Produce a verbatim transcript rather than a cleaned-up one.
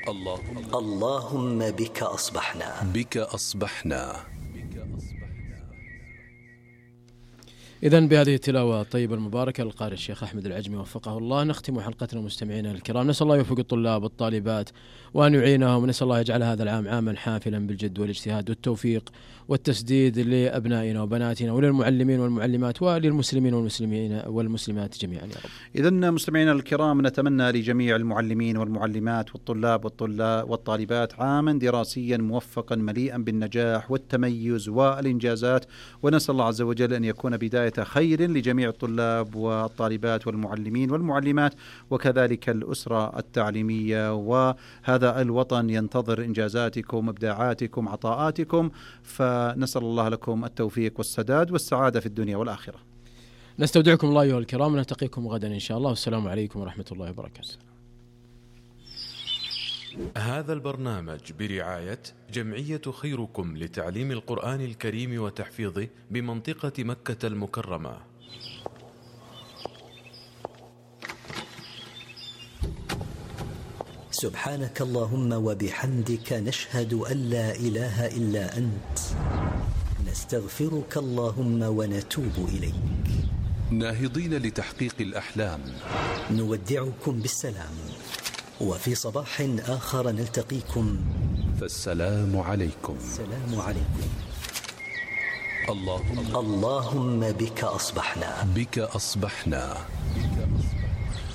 اللهم اللهم بك أصبحنا بك أصبحنا. إذن بهذه التلاوة الطيبة المباركة للقارئ الشيخ أحمد العجمي وفقه الله نختم حلقتنا مستمعينا الكرام. نسأل الله يوفق الطلاب والطالبات وأن يعينهم، ونسأل الله يجعل هذا العام عاما حافلا بالجد والاجتهاد والتوفيق والتسديد لأبنائنا وبناتنا وللمعلمين والمعلمات وللمسلمين والمسلمين والمسلمات جميعا يا رب. إذن مستمعينا الكرام نتمنى لجميع المعلمين والمعلمات والطلاب والطلاب والطالبات عاما دراسيا موفقا مليئا بالنجاح والتميز والإنجازات، ونسأل الله عز وجل أن يكون بداية خير لجميع الطلاب والطالبات والمعلمين والمعلمات وكذلك الأسرة التعليمية، وهذا الوطن ينتظر إنجازاتكم إبداعاتكم عطاءاتكم، فنسأل الله لكم التوفيق والسداد والسعادة في الدنيا والآخرة. نستودعكم الله أيها الكرام ونلتقيكم غدا إن شاء الله، والسلام عليكم ورحمة الله وبركاته. هذا البرنامج برعاية جمعية خيركم لتعليم القرآن الكريم وتحفيظه بمنطقة مكة المكرمة. سبحانك اللهم وبحمدك نشهد أن لا إله إلا أنت، نستغفرك اللهم ونتوب إليك. ناهضين لتحقيق الأحلام نودعكم بالسلام، وفي صباح آخر نلتقيكم، فالسلام عليكم. السلام عليكم. اللهم اللهم بك أصبحنا بك أصبحنا.